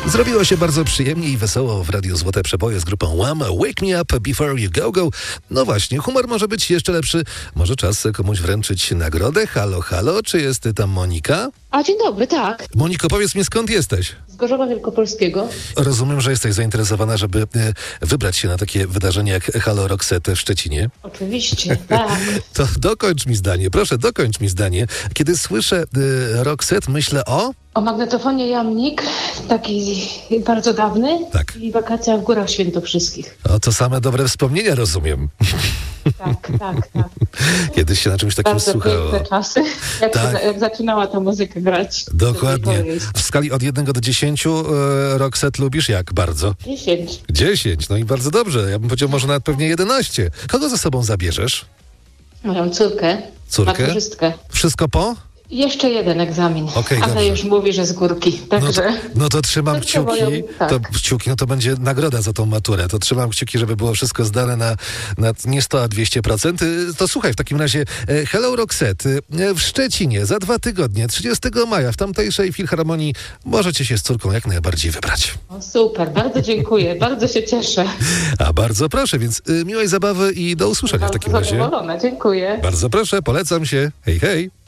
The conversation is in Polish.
Zrobiło się bardzo przyjemnie i wesoło w Radiu Złote Przeboje z grupą Wham! Wake me up before you go go. No właśnie, humor może być jeszcze lepszy. Może czas komuś wręczyć nagrodę? Halo, halo, czy jest tam Monika? A, dzień dobry, tak. Moniko, powiedz mi, skąd jesteś? Z Gorzowa Wielkopolskiego. Rozumiem, że jesteś zainteresowana, żeby wybrać się na takie wydarzenie jak Halo Roxette w Szczecinie. Oczywiście, tak. To dokończ mi zdanie, proszę, dokończ mi zdanie. Kiedy słyszę Roxette, myślę o... O magnetofonie Jamnik, taki bardzo dawny. Tak. I wakacja w Górach Świętokrzyskich. O, to same dobre wspomnienia, rozumiem. Tak, tak, tak. Kiedyś się na czymś takim Bardzo słuchało. piękne czasy, Tak. jak zaczynała ta muzyka grać. Dokładnie. W skali od 1 do 10 Roxette lubisz jak bardzo? 10. 10, no i bardzo dobrze. Ja bym powiedział może nawet pewnie 11. Kogo ze sobą zabierzesz? Moją córkę. Córkę? Maturzystkę. Wszystko po? Jeszcze jeden egzamin, Okej, ale dobrze. już mówi, że z górki, także... No to trzymam To trzeba ją- kciuki. tak. No to będzie nagroda za tą maturę. To trzymam kciuki, żeby było wszystko zdane na nie 100, a 200%. To słuchaj, w takim razie Hello Roxette w Szczecinie za 2 tygodnie, 30 maja w tamtejszej filharmonii możecie się z córką jak najbardziej wybrać. O, super, bardzo dziękuję, bardzo się cieszę. A bardzo proszę, więc miłej zabawy i do usłyszenia w Bardzo takim razie. zadowolona, dziękuję. Bardzo proszę, polecam się. Hej, hej.